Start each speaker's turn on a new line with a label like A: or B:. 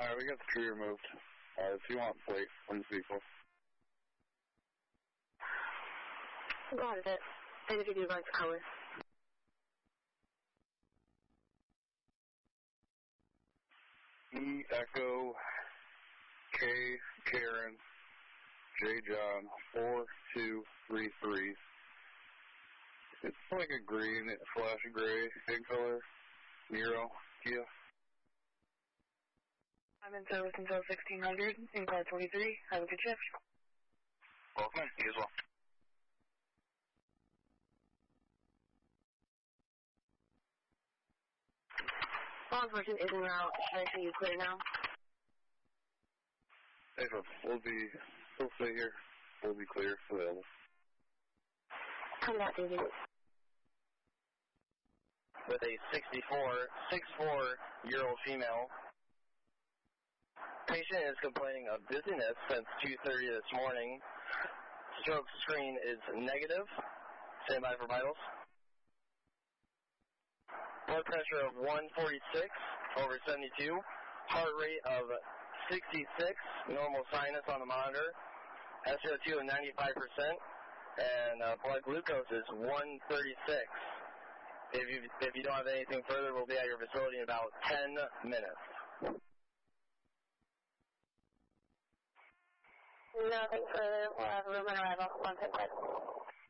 A: Alright, we got the tree removed. If you want plate, please vehicle.
B: Got it. And if you do like color.
A: E Echo K Karen J John 4233. It's like a green, flash gray in color. Nero, Kia.
B: I'm in service until 1600 in car 23. Have a good shift.
A: Welcome, you as well.
B: Law enforcement is en route. I see you clear now.
A: Hey, folks, we'll stay here. We'll be clear, available.
B: Come back, David.
C: With a 64-year-old female. Patient is complaining of dizziness since 2:30 this morning. Stroke screen is negative. Stand by for vitals. Blood pressure of 146/72. Heart rate of 66. Normal sinus on the monitor. SpO2 at 95%. And blood glucose is 136. If you don't have anything further, we'll be at your facility in about 10 minutes.
B: Nothing further. We'll have a room on arrival. 155.